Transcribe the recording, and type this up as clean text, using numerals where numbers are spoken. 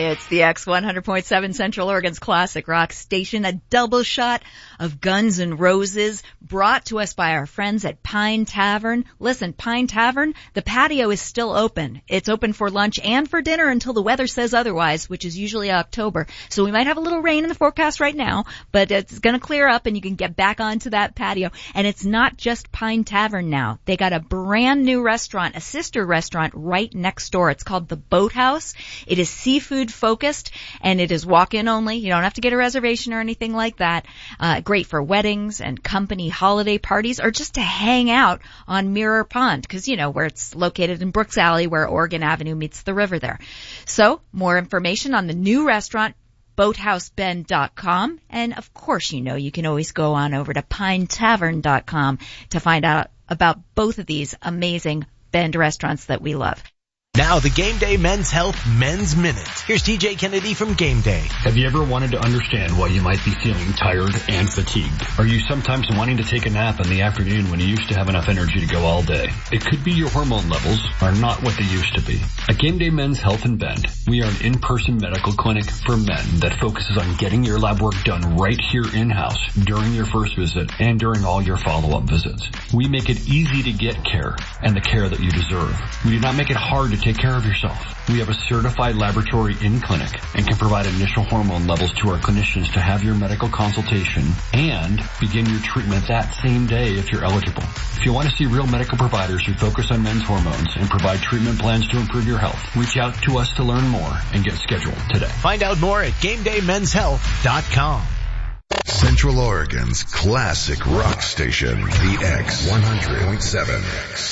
It's the X 100.7 Central Oregon's classic rock station, a double shot of Guns N' Roses, brought to us by our friends at Pine Tavern. Listen, Pine Tavern, the patio is still open. It's open for lunch and for dinner until the weather says otherwise, which is usually October. So we might have a little rain in the forecast right now, but it's going to clear up and you can get back onto that patio. And it's not just Pine Tavern now. They got a brand new restaurant, a sister restaurant right next door. It's called the Boathouse. It is seafood focused and it is walk-in only. You don't have to get a reservation or anything like that. Great for weddings and company holiday parties or just to hang out on Mirror Pond because, you know, where it's located in Brooks Alley where Oregon Avenue meets the river there. So more information on the new restaurant, boathousebend.com. And of course, you know, you can always go on over to pinetavern.com to find out about both of these amazing Bend restaurants that we love. Now the Game Day Men's Health Men's Minute. Here's TJ Kennedy from Game Day. Have you ever wanted to understand why you might be feeling tired and fatigued? Are you sometimes wanting to take a nap in the afternoon when you used to have enough energy to go all day? It could be your hormone levels are not what they used to be. At Game Day Men's Health in Bend, we are an in-person medical clinic for men that focuses on getting your lab work done right here in-house during your first visit and during all your follow-up visits. We make it easy to get care and the care that you deserve. We do not make it hard to take care of yourself. We have a certified laboratory in clinic and can provide initial hormone levels to our clinicians to have your medical consultation and begin your treatment that same day if you're eligible. If you want to see real medical providers who focus on men's hormones and provide treatment plans to improve your health, reach out to us to learn more and get scheduled today. Find out more at GameDayMen'sHealth.com. Central Oregon's classic rock station, the X 100.7.